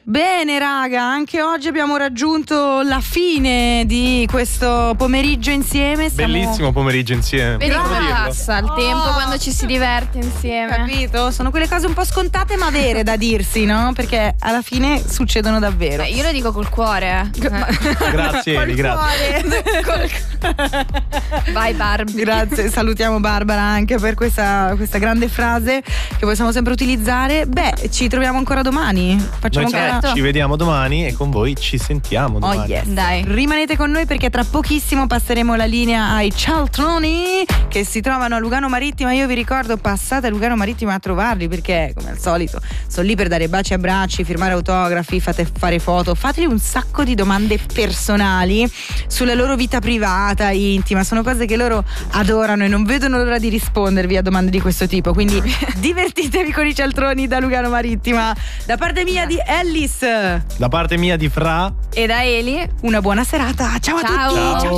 Bene raga, anche oggi abbiamo raggiunto la fine di questo pomeriggio insieme. Bellissimo pomeriggio insieme. Vedi come passa il tempo quando ci si diverte insieme. Capito? Sono quelle cose un po' scontate ma vere da dirsi, no? Perché alla fine succedono davvero. Io lo dico col cuore. Grazie Eli, grazie. Vai Barbie. Grazie, salutiamo Barbara anche per questa grande frase che possiamo sempre utilizzare. Beh, ci troviamo ancora domani. Facciamo Noi ancora... ci vediamo domani e con voi ci sentiamo domani. Oh yes. Dai. Rimanete con noi perché tra pochissimo passeremo la linea ai cialtroni che si trovano a Lugano Marittima. Io vi ricordo, passate a Lugano Marittima a trovarli perché come al solito sono lì per dare baci e abbracci, firmare autografi, fare foto, fateli un sacco di domande personali sulla loro vita privata, intima. Sono cose che loro adorano e non vedono l'ora di rispondervi a domande di questo tipo, quindi divertitevi con i cialtroni da Lugano Marittima. Da parte mia di Ellis, Da parte mia di Fra E da Eli. una buona serata. Ciao a tutti. Ciao. Ciao.